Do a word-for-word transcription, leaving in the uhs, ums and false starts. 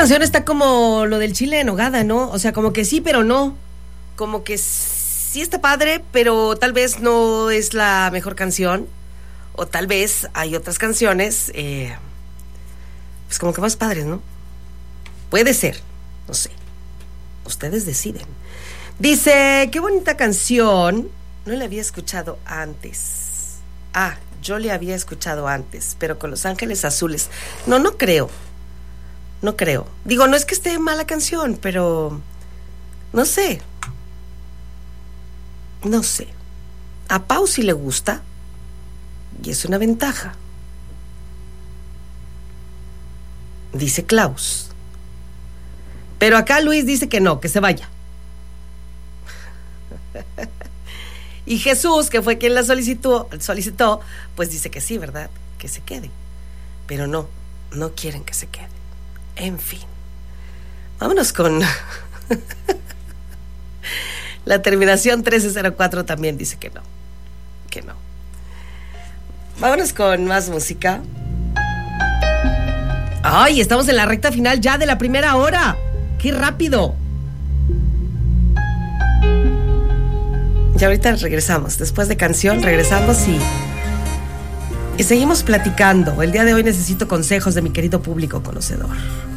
canción está como lo del chile en nogada, ¿no? O sea, como que sí, pero no. Como que sí está padre, pero tal vez no es la mejor canción. O tal vez hay otras canciones, eh, pues como que más padres, ¿no? Puede ser, no sé. Ustedes deciden. Dice, qué bonita canción. No la había escuchado antes. Ah, yo le había escuchado antes, pero con Los Ángeles Azules. No, no creo. No creo. Digo, no es que esté mala canción, pero no sé. No sé. A Pau sí le gusta y es una ventaja. Dice Klaus. Pero acá Luis dice que no, que se vaya. Y Jesús, que fue quien la solicitó, solicitó, pues dice que sí, ¿verdad? Que se quede. Pero no, no quieren que se quede. En fin. Vámonos con... La terminación trece cero cuatro también dice que no. Que no. Vámonos con más música. ¡Ay! Estamos en la recta final ya de la primera hora. ¡Qué rápido! Y ahorita regresamos. Después de canción regresamos y... Y seguimos platicando. El día de hoy necesito consejos de mi querido público conocedor.